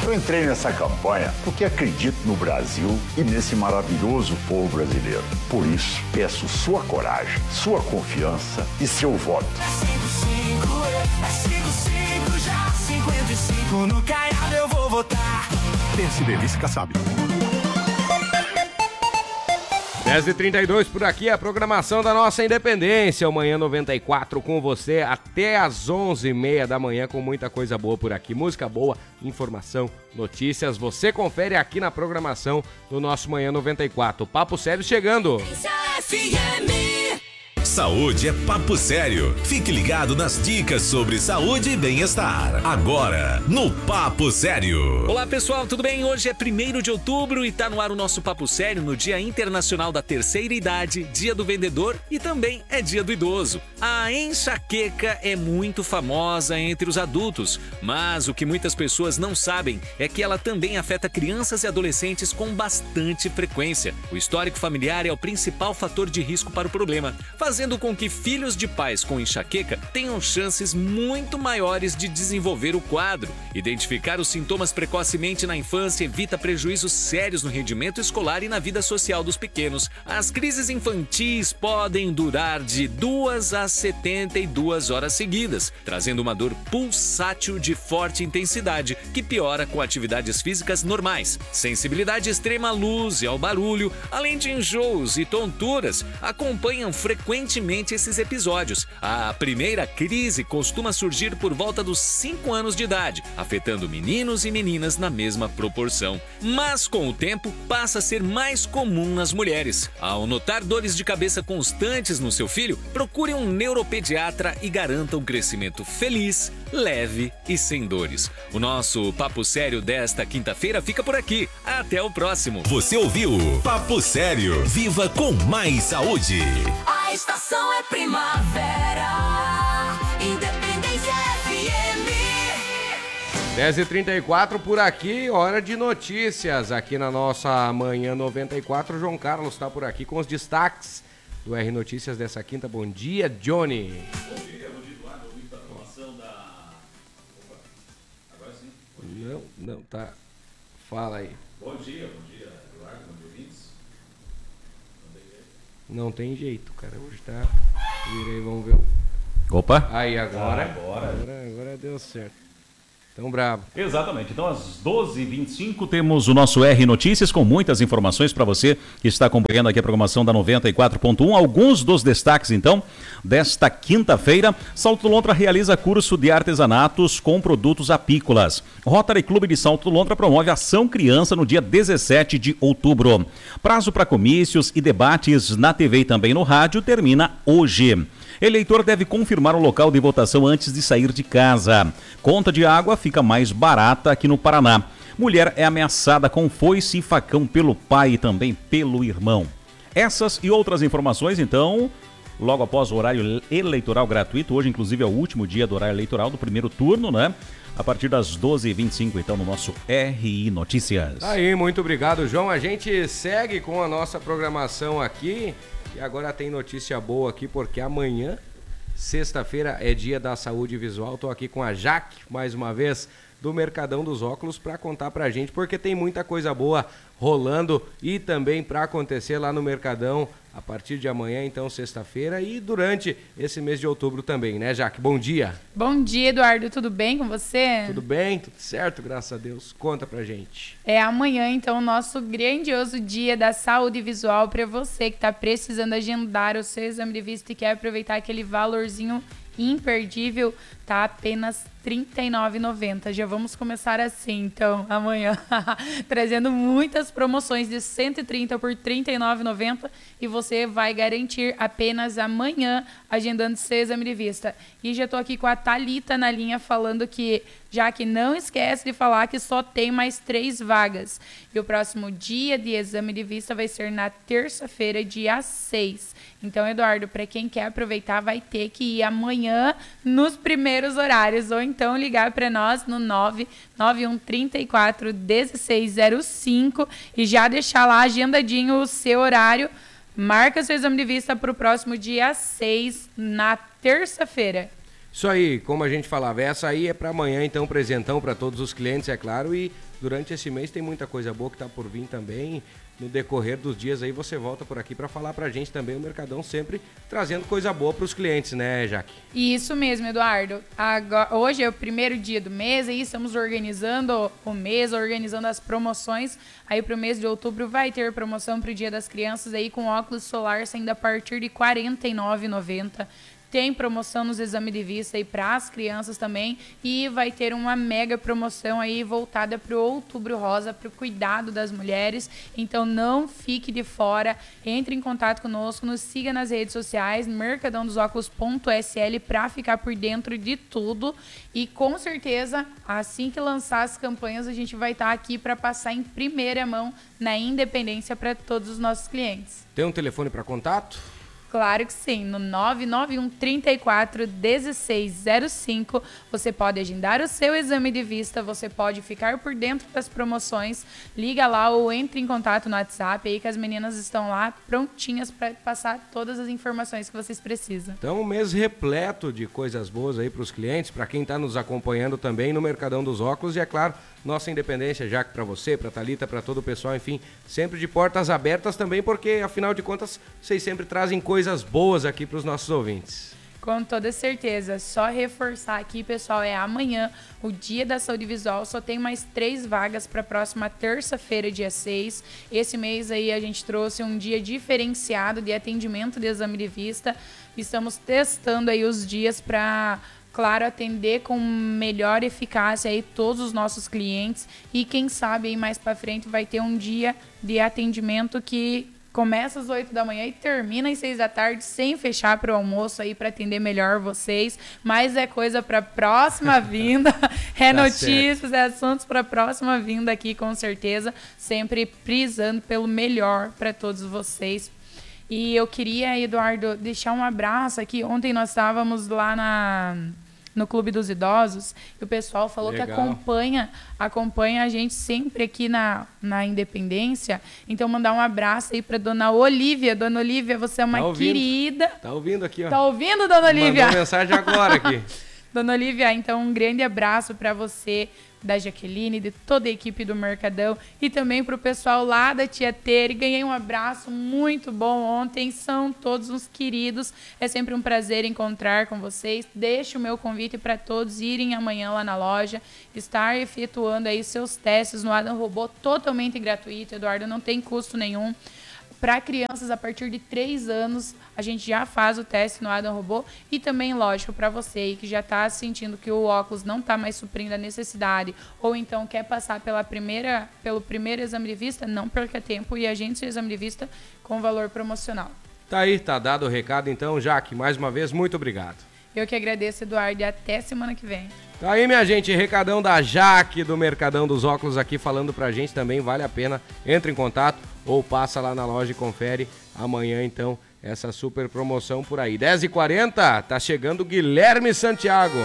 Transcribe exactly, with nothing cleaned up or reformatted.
Eu entrei nessa campanha porque acredito no Brasil e nesse maravilhoso povo brasileiro. Por isso, peço sua coragem, sua confiança e seu voto. É cinco cinco, já cinquenta e cinco no Caiado eu vou votar. Pense Delícia Kassab. dez e trinta e dois por aqui, a programação da nossa Independência, o Manhã noventa e quatro com você até às onze e meia da manhã com muita coisa boa por aqui, música boa, informação, notícias, você confere aqui na programação do nosso Manhã noventa e quatro. Papo Sério chegando. Saúde é papo sério. Fique ligado nas dicas sobre saúde e bem-estar. Agora, no Papo Sério. Olá pessoal, tudo bem? Hoje é primeiro de outubro e tá no ar o nosso Papo Sério no Dia Internacional da Terceira Idade, Dia do Vendedor e também é Dia do Idoso. A enxaqueca é muito famosa entre os adultos, mas o que muitas pessoas não sabem é que ela também afeta crianças e adolescentes com bastante frequência. O histórico familiar é o principal fator de risco para o problema, fazendo com que filhos de pais com enxaqueca tenham chances muito maiores de desenvolver o quadro. Identificar os sintomas precocemente na infância evita prejuízos sérios no rendimento escolar e na vida social dos pequenos. As crises infantis podem durar de duas a setenta e duas horas seguidas, trazendo uma dor pulsátil de forte intensidade que piora com atividades físicas normais. Sensibilidade extrema à luz e ao barulho, além de enjoos e tonturas, acompanham frequentemente esses episódios. A primeira crise costuma surgir por volta dos cinco anos de idade, afetando meninos e meninas na mesma proporção. Mas com o tempo passa a ser mais comum nas mulheres. Ao notar dores de cabeça constantes no seu filho, procure um neuropediatra e garanta um crescimento feliz, leve e sem dores. O nosso Papo Sério desta quinta-feira fica por aqui. Até o próximo. Você ouviu Papo Sério. Viva com mais saúde. A estação é primavera, Independência F M. dez e trinta e quatro por aqui, hora de notícias aqui na nossa Manhã noventa e quatro. João Carlos está por aqui com os destaques do R Notícias dessa quinta. Bom dia, Johnny. Bom dia, bom dia, Eduardo. Ouvi a informação da... Opa, agora sim. Não, não, tá. Fala aí. Bom dia, bom dia, Eduardo, bom dia, ouvintes. Não tem jeito, cara. Hoje tá... Virei, vamos ver. Opa. Aí, agora. Ah, agora. agora. Agora deu certo. Tão bravo. Exatamente. Então, às doze e vinte e cinco, temos o nosso R Notícias com muitas informações para você que está acompanhando aqui a programação da noventa e quatro ponto um. Alguns dos destaques, então, desta quinta-feira. Salto Lontra realiza curso de artesanatos com produtos apícolas. Rotary Clube de Salto Lontra promove Ação Criança no dia dezessete de outubro. Prazo para comícios e debates na T V e também no rádio termina hoje. Eleitor deve confirmar o local de votação antes de sair de casa. Conta de água fica mais barata aqui no Paraná. Mulher é ameaçada com foice e facão pelo pai e também pelo irmão. Essas e outras informações, então, logo após o horário eleitoral gratuito. Hoje, inclusive, é o último dia do horário eleitoral do primeiro turno, né? A partir das doze e vinte e cinco, então, no nosso R I Notícias. Aí, muito obrigado, João. A gente segue com a nossa programação aqui. E agora tem notícia boa aqui, porque amanhã, sexta-feira, é dia da saúde visual. Estou aqui com a Jaque, mais uma vez, do Mercadão dos Óculos, para contar pra gente, porque tem muita coisa boa rolando e também para acontecer lá no Mercadão a partir de amanhã, então, sexta-feira, e durante esse mês de outubro também, né, Jaque? Bom dia. Bom dia, Eduardo. Tudo bem com você? Tudo bem, tudo certo, graças a Deus. Conta pra gente. É amanhã, então, o nosso grandioso dia da saúde visual para você que está precisando agendar o seu exame de vista e quer aproveitar aquele valorzinho imperdível, tá apenas trinta e nove reais e noventa centavos. Já vamos começar assim, então, amanhã, trazendo muitas promoções de cento e trinta por trinta e nove reais e noventa centavos e você vai garantir apenas amanhã, agendando seu exame de vista. E já tô aqui com a Thalita na linha falando que, já que não esquece de falar que só tem mais três vagas. E o próximo dia de exame de vista vai ser na terça-feira, dia seis. Então, Eduardo, para quem quer aproveitar, vai ter que ir amanhã nos primeiros horários, ou então ligar para nós no nove nove um três quatro um seis zero cinco e já deixar lá agendadinho o seu horário. Marca seu exame de vista para o próximo dia seis, na terça-feira. Isso aí, como a gente falava, essa aí é para amanhã, então, presentão para todos os clientes, é claro, e durante esse mês tem muita coisa boa que tá por vir também. No decorrer dos dias aí você volta por aqui para falar pra gente também, o Mercadão sempre trazendo coisa boa pros clientes, né, Jaque? Isso mesmo, Eduardo. Agora, hoje é o primeiro dia do mês e estamos organizando o mês, organizando as promoções. Aí pro mês de outubro vai ter promoção pro Dia das Crianças aí com óculos solar saindo a partir de quarenta e nove reais e noventa centavos. Tem promoção nos exames de vista aí para as crianças também e vai ter uma mega promoção aí voltada para o Outubro Rosa, para o cuidado das mulheres. Então não fique de fora, entre em contato conosco, nos siga nas redes sociais, mercadão dos óculos ponto s l para ficar por dentro de tudo. E com certeza, assim que lançar as campanhas, a gente vai estar aqui para passar em primeira mão na Independência para todos os nossos clientes. Tem um telefone para contato? Claro que sim, no nove nove um, três quatro, um seis zero cinco você pode agendar o seu exame de vista, você pode ficar por dentro das promoções, liga lá ou entre em contato no WhatsApp aí que as meninas estão lá prontinhas para passar todas as informações que vocês precisam. Então um mês repleto de coisas boas aí para os clientes, para quem está nos acompanhando também no Mercadão dos Óculos e é claro, nossa Independência, Jaque, para você, para Thalita, para todo o pessoal, enfim, sempre de portas abertas também, porque afinal de contas vocês sempre trazem coisas boas aqui para os nossos ouvintes. Com toda certeza, só reforçar aqui, pessoal, é amanhã, o Dia da Saúde Visual, só tem mais três vagas para a próxima terça-feira, dia seis. Esse mês aí a gente trouxe um dia diferenciado de atendimento de exame de vista, estamos testando aí os dias para... claro, atender com melhor eficácia aí todos os nossos clientes e quem sabe aí mais para frente vai ter um dia de atendimento que começa às oito da manhã e termina às seis da tarde sem fechar para o almoço aí para atender melhor vocês, mas é coisa para próxima vinda, é Tá notícias, certo. é assuntos para próxima vinda aqui com certeza, sempre prisando pelo melhor para todos vocês. E eu queria, Eduardo, deixar um abraço aqui. Ontem nós estávamos lá na, no Clube dos Idosos e o pessoal falou Legal. que acompanha, acompanha a gente sempre aqui na, na Independência. Então, mandar um abraço aí para dona Olívia. Dona Olívia, você é uma Tá ouvindo. querida. Tá ouvindo aqui, ó. Tá ouvindo, dona Olívia? Mandou mensagem agora aqui. Dona Olívia, então um grande abraço para você, da Jaqueline, de toda a equipe do Mercadão e também para o pessoal lá da Tia Tere. Ganhei um abraço muito bom ontem, são todos uns queridos. É sempre um prazer encontrar com vocês. Deixo o meu convite para todos irem amanhã lá na loja, estar efetuando aí seus testes no Adam Robô totalmente gratuito, Eduardo, não tem custo nenhum. Para crianças a partir de três anos, a gente já faz o teste no Adam Robô e também, lógico, para você aí que já está sentindo que o óculos não está mais suprindo a necessidade ou então quer passar pela primeira, pelo primeiro exame de vista, não perca tempo e agende seu exame de vista com valor promocional. Tá aí, tá dado o recado então, Jaque, mais uma vez, muito obrigado. Eu que agradeço, Eduardo, e até semana que vem. Tá aí, minha gente, recadão da Jaque do Mercadão dos Óculos aqui falando pra gente também, vale a pena, entre em contato ou passa lá na loja e confere amanhã então essa super promoção por aí. dez e quarenta, tá chegando Guilherme Santiago.